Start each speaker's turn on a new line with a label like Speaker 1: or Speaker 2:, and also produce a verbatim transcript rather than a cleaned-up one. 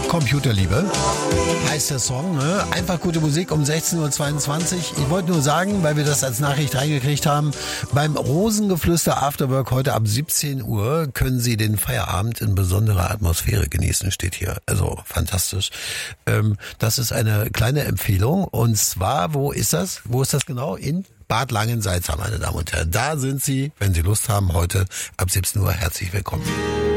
Speaker 1: Computerliebe heißt der Song, ne? Einfach gute Musik um sechzehn Uhr zweiundzwanzig. Ich wollte nur sagen, weil wir das als Nachricht reingekriegt haben, beim Rosengeflüster Afterwork heute ab siebzehn Uhr können Sie den Feierabend in besonderer Atmosphäre genießen, steht hier. Also fantastisch. Ähm, das ist eine kleine Empfehlung und zwar, wo ist das? Wo ist das genau? In Bad Langensalza, meine Damen und Herren. Da sind Sie, wenn Sie Lust haben, heute ab siebzehn Uhr herzlich willkommen.